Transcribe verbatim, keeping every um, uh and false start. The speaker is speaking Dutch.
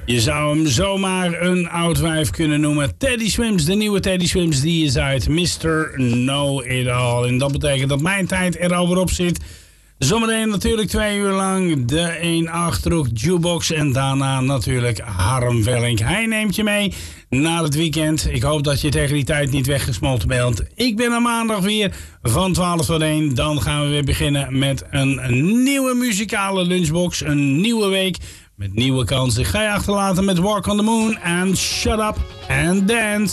Je zou hem zomaar een oud wijf kunnen noemen. Teddy Swims, de nieuwe Teddy Swims, die is uit mister Know It All. En dat betekent dat mijn tijd er alweer op zit. Zometeen natuurlijk twee uur lang de één Achterhoek Jukebox. En daarna natuurlijk Harm Velling. Hij neemt je mee naar het weekend. Ik hoop dat je tegen die tijd niet weggesmolten bent. Ik ben er maandag weer van twaalf tot één. Dan gaan we weer beginnen met een nieuwe muzikale lunchbox. Een nieuwe week met nieuwe kansen. Ga je achterlaten met Walk on the Moon en Shut Up and Dance.